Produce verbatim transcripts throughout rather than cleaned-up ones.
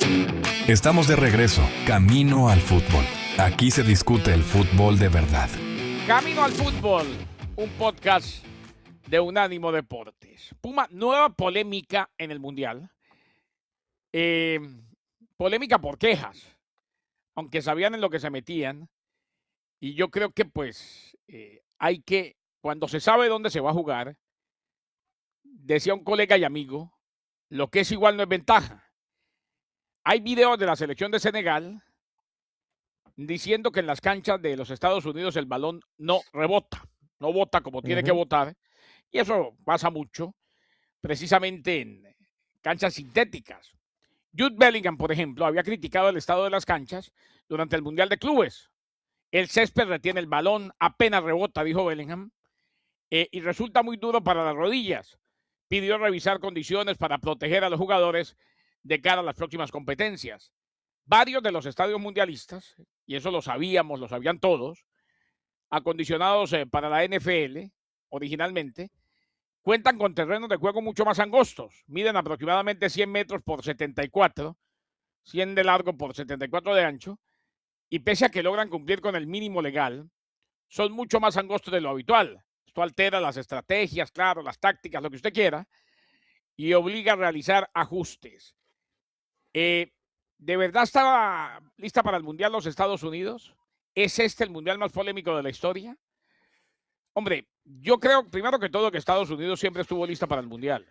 Estamos de regreso, camino al fútbol. Aquí se discute el fútbol de verdad. Camino al fútbol, un podcast de Unánimo Deportes. Puma, nueva polémica en el Mundial. Eh, polémica por quejas, aunque sabían en lo que se metían. Y yo creo que pues eh, hay que, cuando se sabe dónde se va a jugar, decía un colega y amigo, lo que es igual no es ventaja. Hay videos de la selección de Senegal diciendo que en las canchas de los Estados Unidos el balón no rebota, no bota como tiene Ujú. que botar. Y eso pasa mucho, precisamente en canchas sintéticas. Jude Bellingham, por ejemplo, había criticado el estado de las canchas durante el Mundial de Clubes. El césped retiene el balón, apenas rebota, dijo Bellingham, eh, y resulta muy duro para las rodillas. Pidió revisar condiciones para proteger a los jugadores de cara a las próximas competencias. Varios de los estadios mundialistas, y eso lo sabíamos, lo sabían todos, acondicionados eh, para la N F L originalmente, cuentan con terrenos de juego mucho más angostos. Miden aproximadamente cien metros por setenta y cuatro, cien de largo por setenta y cuatro de ancho, y pese a que logran cumplir con el mínimo legal, son mucho más angostos de lo habitual. Esto altera las estrategias, claro, las tácticas, lo que usted quiera, y obliga a realizar ajustes. Eh, ¿De verdad estaba lista para el Mundial los Estados Unidos? ¿Es este el Mundial más polémico de la historia? Hombre, yo creo, primero que todo, que Estados Unidos siempre estuvo lista para el Mundial.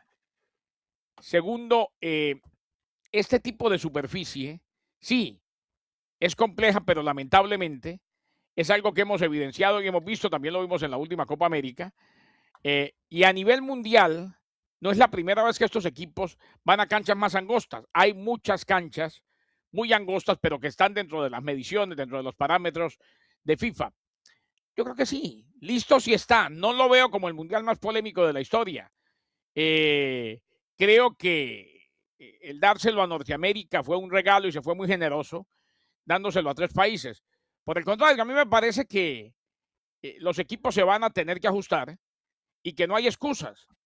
Segundo, eh, este tipo de superficie, sí, es compleja, pero lamentablemente es algo que hemos evidenciado y hemos visto, también lo vimos en la última Copa América, eh, y a nivel mundial, no es la primera vez que estos equipos van a canchas más angostas. Hay muchas canchas muy angostas, pero que están dentro de las mediciones, dentro de los parámetros de FIFA. Yo creo que sí, listo sí está. No lo veo como el mundial más polémico de la historia. Eh, creo que el dárselo a Norteamérica fue un regalo y se fue muy generoso, dándoselo a tres países. Por el contrario, a mí me parece que eh, los equipos se van a tener que ajustar y que no hay excusas.